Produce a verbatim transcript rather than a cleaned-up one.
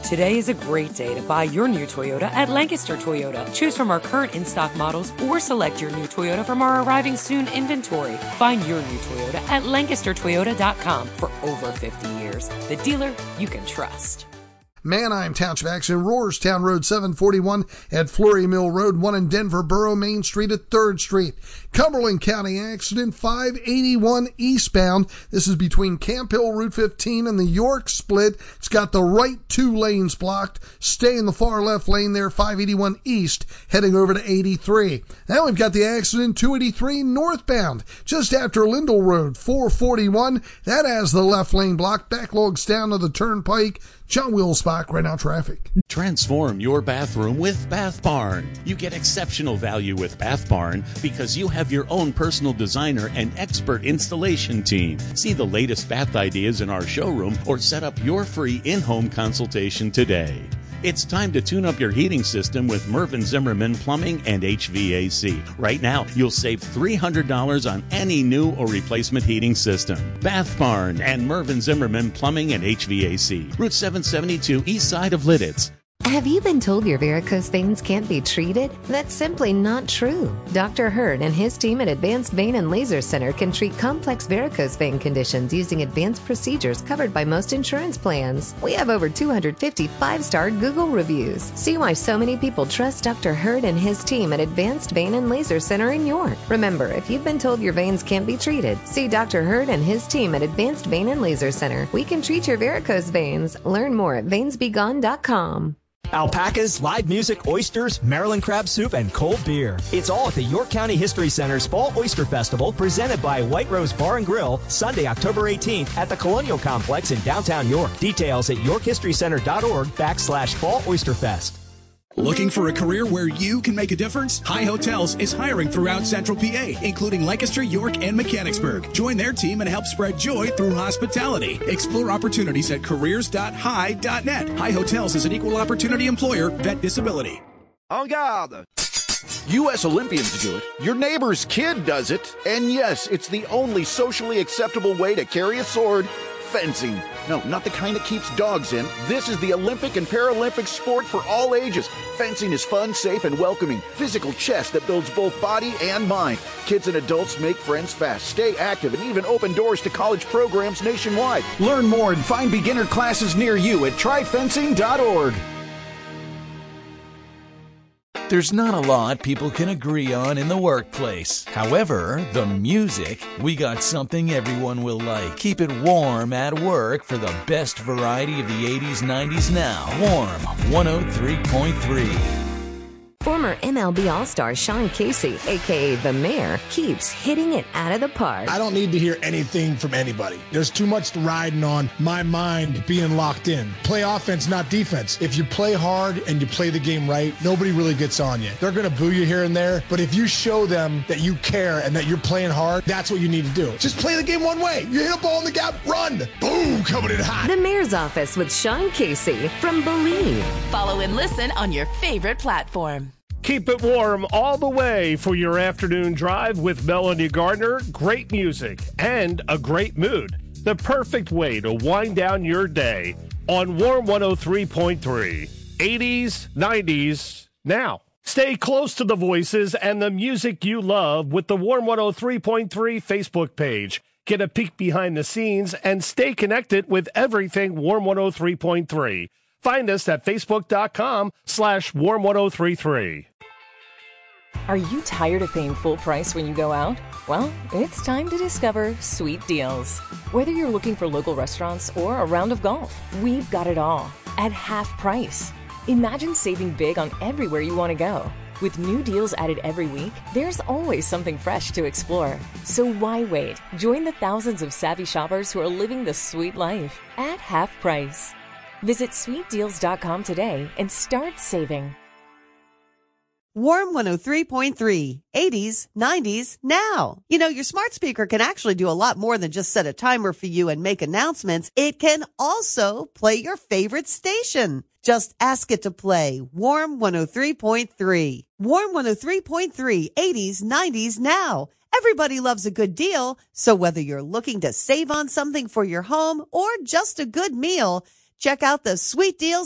Today is a great day to buy your new Toyota at Lancaster Toyota. Choose from our current in-stock models or select your new Toyota from our arriving soon inventory. Find your new Toyota at lancaster toyota dot com for over fifty years. The dealer you can trust. Manheim Township action, Rohrstown Road seven forty-one at Flurry Mill Road, one in Denver Borough Main Street at third Street. Cumberland County accident, five eighty-one eastbound. This is between Camp Hill Route fifteen and the York split. It's got the right two lanes blocked. Stay in the far left lane there, five eighty-one east, heading over to eighty-three. Now we've got the accident, two eighty-three northbound, just after Lindell Road, four forty-one. That has the left lane blocked. Backlogs down to the turnpike. John Wilsbach, right now traffic. Transform your bathroom with Bath Barn. You get exceptional value with Bath Barn because you have your own personal designer and expert installation team. See the latest bath ideas in our showroom or set up your free in-home consultation today. It's time to tune up your heating system with Mervyn Zimmerman Plumbing and H V A C. Right now, you'll save three hundred dollars on any new or replacement heating system. Bath Barn and Mervyn Zimmerman Plumbing and H V A C. Route seven seventy-two, east side of Lidditz. Have you been told your varicose veins can't be treated? That's simply not true. Doctor Hurd and his team at Advanced Vein and Laser Center can treat complex varicose vein conditions using advanced procedures covered by most insurance plans. We have over two hundred fifty five-star Google reviews. See why so many people trust Doctor Hurd and his team at Advanced Vein and Laser Center in York. Remember, if you've been told your veins can't be treated, see Doctor Hurd and his team at Advanced Vein and Laser Center. We can treat your varicose veins. Learn more at veins be gone dot com. Alpacas, live music, oysters, Maryland crab soup, and cold beer. It's all at the York County History Center's Fall Oyster Festival, presented by White Rose Bar and Grill, Sunday, October eighteenth at the Colonial Complex in downtown York. Details at yorkhistorycenter.org backslash Fall Oyster Fest. Looking for a career where you can make a difference? High Hotels is hiring throughout Central P A, including Lancaster, York, and Mechanicsburg. Join their team and help spread joy through hospitality. Explore opportunities at careers dot high dot net. High Hotels is an equal opportunity employer. Vet disability. En garde! U S Olympians do it. Your neighbor's kid does it. And yes, it's the only socially acceptable way to carry a sword. Fencing. No, not the kind that keeps dogs in. This is the Olympic and Paralympic sport for all ages. Fencing is fun, safe, and welcoming. Physical chess that builds both body and mind. Kids and adults make friends fast, stay active, and even open doors to college programs nationwide. Learn more and find beginner classes near you at try fencing dot org. There's not a lot people can agree on in the workplace. However, the music, we got something everyone will like. Keep it warm at work for the best variety of the eighties, nineties now. Warm one oh three point three. Former M L B All-Star Sean Casey, a k a. The Mayor, keeps hitting it out of the park. I don't need to hear anything from anybody. There's too much riding on my mind being locked in. Play offense, not defense. If you play hard and you play the game right, nobody really gets on you. They're going to boo you here and there, but if you show them that you care and that you're playing hard, that's what you need to do. Just play the game one way. You hit a ball in the gap, run. Boom, coming in hot. The Mayor's Office with Sean Casey from Believe. Follow and listen on your favorite platform. Keep it warm all the way for your afternoon drive with Melanie Gardner. Great music and a great mood. The perfect way to wind down your day on Warm one oh three point three. eighties, nineties, now. Stay close to the voices and the music you love with the Warm one oh three point three Facebook page. Get a peek behind the scenes and stay connected with everything Warm one oh three point three. Find us at facebook.com slash warm 1033. Are you tired of paying full price when you go out? Well, it's time to discover Sweet Deals. Whether you're looking for local restaurants or a round of golf, we've got it all at half price. Imagine saving big on everywhere you want to go. With new deals added every week, there's always something fresh to explore. So why wait? Join the thousands of savvy shoppers who are living the sweet life at half price. Visit sweet deals dot com today and start saving. Warm one oh three point three, eighties, nineties, now. You know, your smart speaker can actually do a lot more than just set a timer for you and make announcements. It can also play your favorite station. Just ask it to play Warm one oh three point three. Warm one oh three point three, eighties, nineties, now. Everybody loves a good deal, so whether you're looking to save on something for your home or just a good meal, check out the Sweet Deals